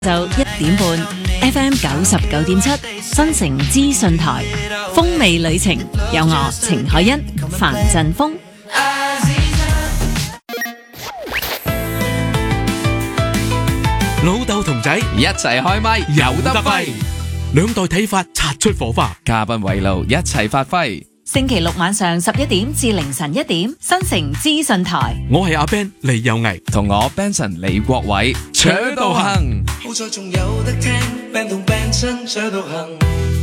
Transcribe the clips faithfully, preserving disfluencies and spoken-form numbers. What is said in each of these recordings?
就一點半 F M 九十九點七新城資訊台風味旅程，有我程海欣、范振峰。 老豆同仔一齊開咪，有得揮， 兩代睇法擦出火花， 嘉賓圍爐一齊發揮。 星期六晚上十一點至凌晨一點，新城資訊台。 我係阿 Ben 李有毅， 同我 Benson 李國偉，扯到行。 好在仲有得聽 Ben 同 Benson 扯到行。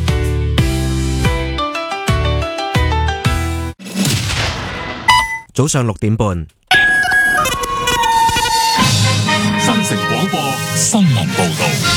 早上六點半， 新城廣播新聞報道。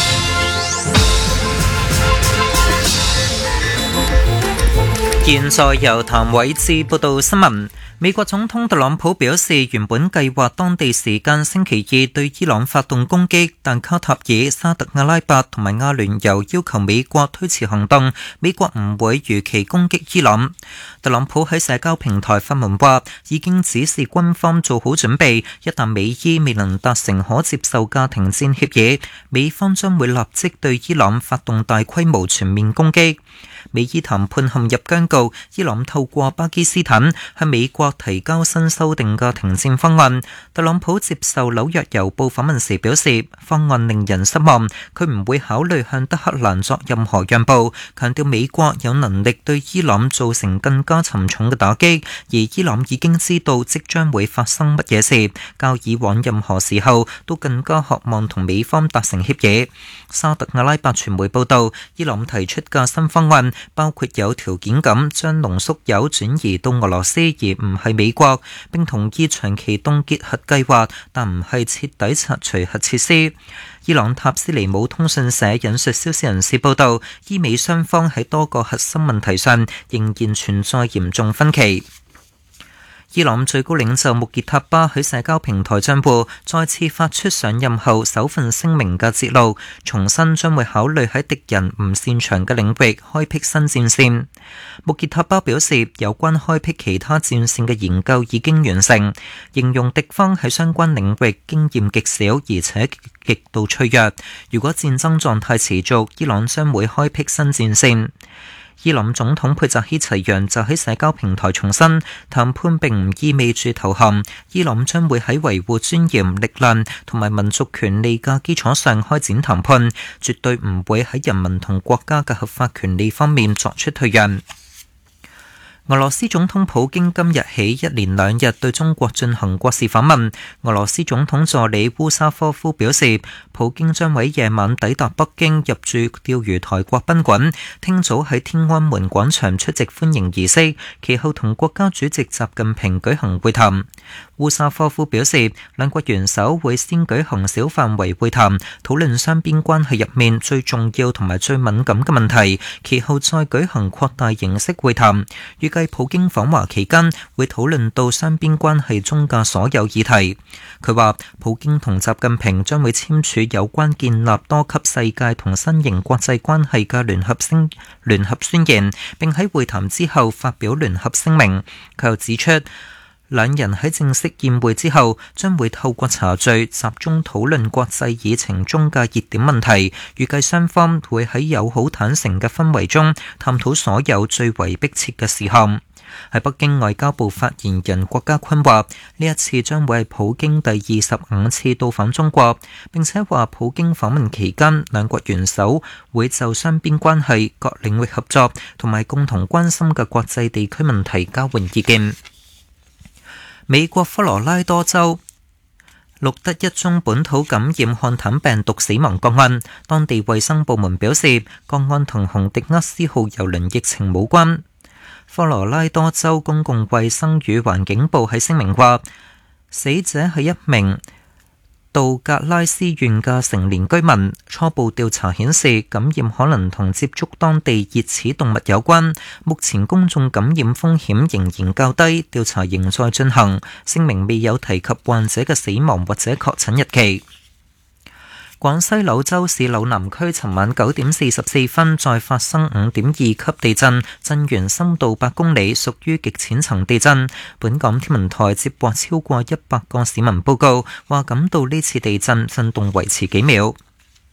現在由譚偉智報道新聞。美國總統特朗普表示，原本計劃當地時間星期二對伊朗發動攻擊，但卡塔爾、沙特阿拉伯同埋阿聯酋要求美國推遲行動，美國唔會如期攻擊伊朗。特朗普喺社交平台發文話，已經指示軍方做好準備，一旦美伊未能達成可接受嘅停戰協議，美方將會立即對伊朗發動大規模全面攻擊。美伊談判陷入僵局，伊朗透過巴基斯坦向美國提交新修訂嘅停戰方案。特朗普接受紐約郵報訪問時表示，方案令人失望，佢唔會考慮向德黑蘭作任何讓步，強調美國有能力對伊朗造成更加沉重嘅打擊，而伊朗已經知道即將會發生乜嘢事，較以往任何時候都更加渴望同美方達成協議。沙特阿拉伯傳媒報道，伊朗提出嘅新方案包括有條件咁將濃縮鈾轉移到俄羅斯，而唔係美國，並同意長期凍結核計劃，但唔係徹底拆除核設施。伊朗塔斯尼姆通訊社引述消息人士報道，伊美雙方喺多個核心問題上仍然存在嚴重分歧。伊朗最高領袖穆傑塔巴喺社交平台賬戶再次發出上任後首份聲明嘅節錄，重申將會考慮喺敵人唔擅長嘅領域開闢新戰線。穆傑塔巴表示，有關開闢其他戰線嘅研究已經完成，形容敵方喺相關領域經驗極少，而且極度脆弱。如果戰爭狀態持續，伊朗將會開闢新戰線。伊朗總統佩扎希齊揚就喺社交平台重申，談判並唔意味住投降，伊朗將會喺維護尊嚴、力量同埋民族權利嘅基礎上開展談判，絕對唔會喺人民同國家嘅合法權利方面作出退讓。俄羅斯總統普京今日起一連兩日對中國進行國事訪問。俄羅斯總統助理烏沙科夫表示，普京將喺夜晚抵達北京，入住釣魚台國賓館，聽早喺天安門廣場出席歡迎儀式，其後同國家主席習近平舉行會談。烏沙科夫表示，兩國元首會先舉行小範圍會談，討論雙邊關係入面最重要同埋最敏感嘅問題，其後再舉行擴大形式會談。預計普京訪華期間會討論到雙邊關係中嘅所有議題。佢話，普京同習近平將會簽署有關建立多級世界同新型國際關係嘅聯合聲聯合宣言，並喺會談之後發表聯合聲明。佢又指出，兩人喺正式宴會之後，將會透過茶敘集中討論國際議程中嘅熱點問題。預計雙方會喺友好坦誠嘅氛圍中探討所有最為迫切嘅事項。喺北京，外交部發言人郭家坤話，呢一次將會係普京第二十五次到訪中國，並且話普京訪問期間，兩國元首會就雙邊關係、各領域合作同埋共同關心嘅國際地區問題交換意見。美國科羅拉多州錄得一宗本土感染漢坦病毒死亡個案，當地衛生部門表示，個案同洪迪厄斯號郵輪疫情冇關。科羅拉多州公共衛生與環境部喺聲明話，死者係一名道格拉斯縣嘅成年居民，初步調查顯示感染可能同接觸當地熱齒動物有關，目前公眾感染風險仍然較低，調查仍在進行。聲明未有提及患者嘅死亡或者確診日期。廣西柳州市柳南區尋晚九點四十四分再發生五點二級地震，震源深度八公里，屬於極淺層地震。本港天文台接獲超過一百個市民報告，話感到呢次地震震動維持幾秒。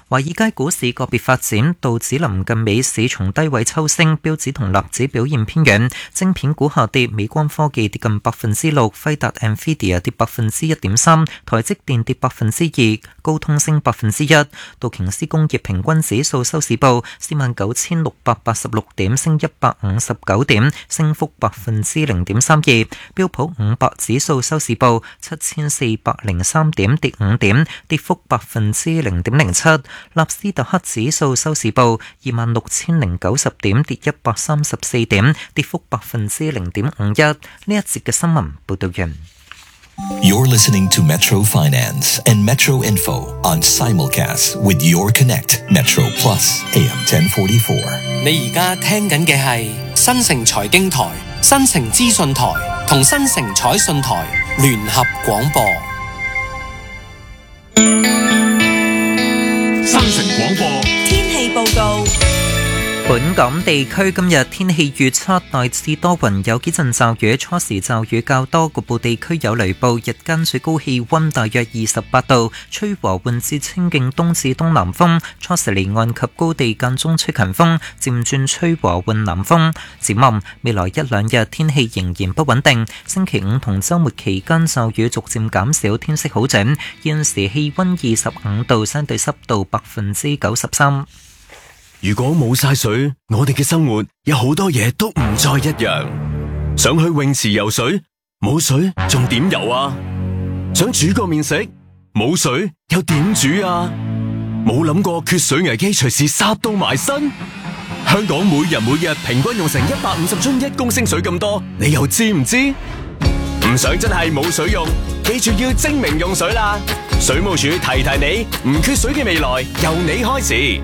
華爾街股市個別發展，道指臨近美市從低位抽升，標指同納指表現偏軟。晶片股下跌，美光科技跌近百分之六，輝達 Nvidia 跌百分之一點三，台積電跌百分之二，高通升百分之一。道瓊斯工業平均指數收市報四萬九千六百八十六點，升一百五十九點，升幅百分之零點三二。標普五百指數收市報七千四百零三點，跌五點，跌幅百分之零點零七。納斯達克指數收市報二萬六千零九十點，跌一百三十四點，跌幅百分之零點五一。呢一節嘅新聞報道完。 You're listening to Metro Finance and Metro Info on simulcast with Your Connect Metro Plus A M ten forty-four。 你而家聽緊嘅係新城財經台、新城資訊台同新城彩訊台聯合廣播。 新城廣播天氣報告。 本港地區今日天氣預測大致多雲，有幾陣驟雨，初時驟雨較多，局部地區有雷暴。日間最高氣溫大約二十八度，吹和緩至清勁東至東南風。初時離岸及高地間中吹強風，漸轉吹和緩南風。展望未來一兩日天氣仍然不穩定，星期五同週末期間驟雨逐漸減少，天色好轉。現時氣溫二十五度，相對濕度百分之九十三。 如果冇晒水，我哋嘅生活有好多嘢都唔再一樣。想去泳池游水，冇水仲點游啊？想煮個麵食，冇水又點煮啊？冇諗過缺水危機隨時殺到埋身。香港每人每日平均用成一百五十樽一公升水咁多，你又知唔知？唔想真係冇水用，記住要精明用水啦！水務署提提你，唔缺水嘅未來由你開始。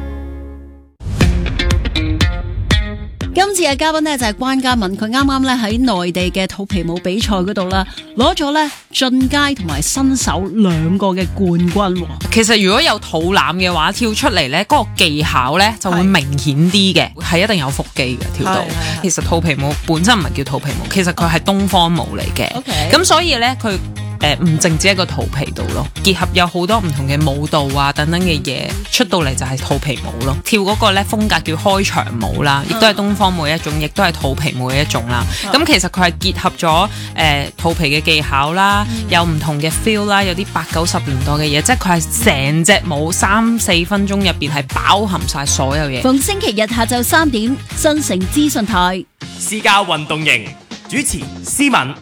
今次嘅嘉賓呢，就係關嘉敏，佢啱啱咧喺內地嘅肚皮舞比賽嗰度啦，攞咗咧進階同埋新手兩個嘅冠軍。 其實如果有肚腩嘅話，跳出嚟咧嗰個技巧咧就會明顯啲嘅，係一定有腹肌嘅跳到。其實肚皮舞本身唔係叫肚皮舞，其實佢係東方舞嚟嘅。咁、okay. 所以咧佢誒唔淨止一個肚皮度咯，結合有好多唔同嘅舞蹈啊等等嘅嘢出到嚟就係肚皮舞咯。跳嗰個咧風格叫開場舞啦，亦都係東方舞一種，亦都係肚皮舞嘅一種啦。咁、嗯、其實佢係結合咗誒、呃、肚皮嘅技巧啦，嗯、有唔同嘅 feel 啦，有啲八九十年代嘅嘢，即係佢係成隻舞三四分鐘入邊係包含晒所有嘢。 逢星期日下晝三點，新城資訊台私家運動營主持思敏。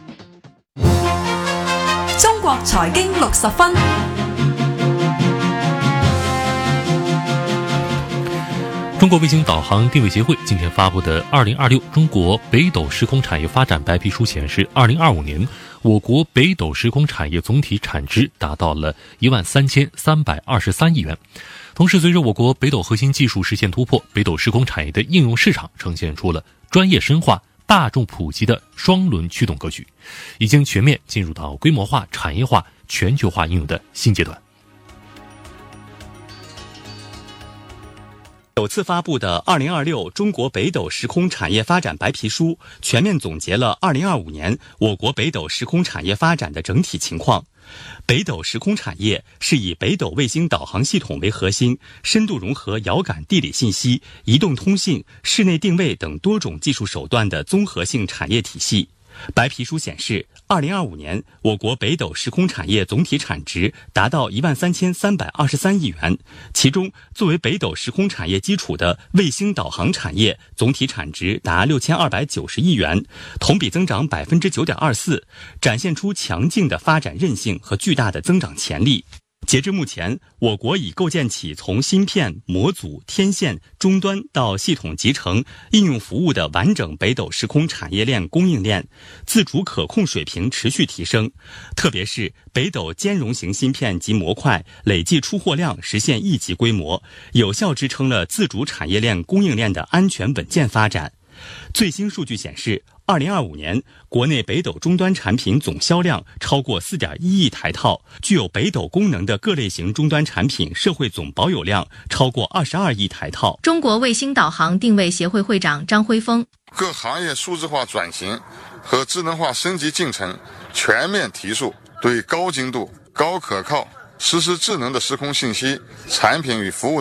中國財經六十分。 中國衛星導航定位協會今天發布的二零二六中國北斗時空產業發展白皮書顯示，二零二五年我國北斗時空產業總體產值達到了一萬三千三百二十三億元。同時，隨着我國北斗核心技術實現突破，北斗時空產業的應用市場呈現出了專業深化、大眾普及的雙輪驅動格局，已經全面進入到規模化、產業化、全球化應用的新階段。 首次發布的二零二六中國北斗時空產業發展白皮書全面總結了二零二五年我國北斗時空產業發展的整體情況。北斗時空產業是以北斗衛星導航系統為核心，深度融合遙感地理信息、移動通信、室內定位等多種技術手段的綜合性產業體系。白皮書顯示，二零二五年我國北斗時空產業總體產值達到一萬三千三百二十三億元，其中作為北斗時空產業基礎的衛星導航產業總體產值達六千二百九十億元，同比增長百分之九點二四，展現出強勁的發展韌性和巨大的增長潛力。截至目前，我國已構建起從芯片、模組、天線、終端到系統集成、應用服務的完整北斗時空產業鏈供應鏈，自主可控水平持續提升。特別是北斗兼容型芯片及模塊累計出貨量實現億級規模，有效支撐了自主產業鏈供應鏈的安全穩健發展。最新數據顯示，二零二五年國內北斗終端產品總銷量超過四點一億台套，具有北斗功能的各類型終端產品社會總保有量超過二十二億台套。 中國衛星導航定位協會會長張輝峰： 各行業數字化轉型和智能化升級進程全面提速，對高精度、高可靠、實時智能的時空信息產品與服務